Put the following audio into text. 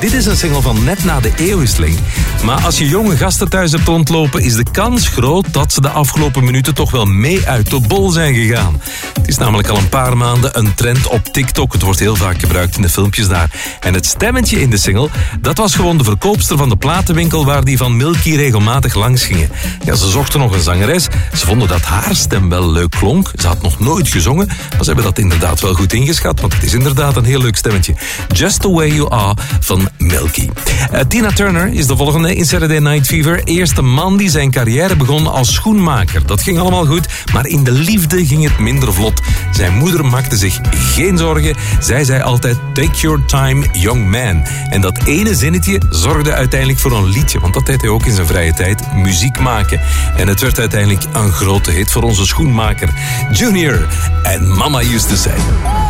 Dit is een single van net na de eeuwwisseling. Maar als je jonge gasten thuis hebt rondlopen, is de kans groot dat ze de afgelopen minuten toch wel mee uit de bol zijn gegaan. Het is namelijk al een paar maanden een trend op TikTok. Het wordt heel vaak gebruikt in de filmpjes daar. En het stemmetje in de single, dat was gewoon de verkoopster van de platenwinkel waar die van Milky regelmatig langs gingen. Ja, ze zochten nog een zangeres. Ze vonden dat haar stem wel leuk klonk. Ze had nog nooit gezongen, maar ze hebben dat inderdaad wel goed ingeschat, want het is inderdaad een heel leuk stemmetje. Just the Way You Are van Milky. Tina Turner is de volgende in Saturday Night Fever. Eerste man die zijn carrière begon als schoenmaker. Dat ging allemaal goed, maar in de liefde ging het minder vlot. Zijn moeder maakte zich geen zorgen. Zij zei altijd, take your time, young man. En dat ene zinnetje zorgde uiteindelijk voor een liedje, want dat deed hij ook in zijn vrije tijd, muziek maken. En het werd uiteindelijk een grote hit voor onze schoenmaker Junior. En Mama used to say...